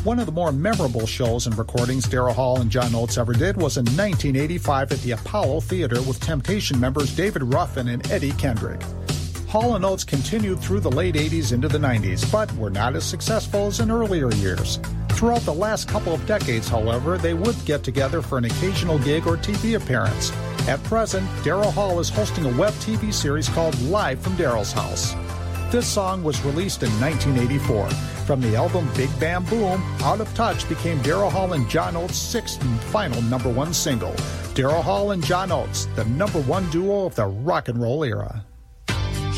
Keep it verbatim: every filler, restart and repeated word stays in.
One of the more memorable shows and recordings Daryl Hall and John Oates ever did was in nineteen eighty-five at the Apollo Theater with Temptation members David Ruffin and Eddie Kendrick. Hall and Oates continued through the late eighties into the nineties, but were not as successful as in earlier years. Throughout the last couple of decades, however, they would get together for an occasional gig or T V appearance. At present, Daryl Hall is hosting a web T V series called Live from Daryl's House. This song was released in nineteen eighty-four. From the album Big Bam Boom, Out of Touch became Daryl Hall and John Oates' sixth and final number one single. Daryl Hall and John Oates, the number one duo of the rock and roll era.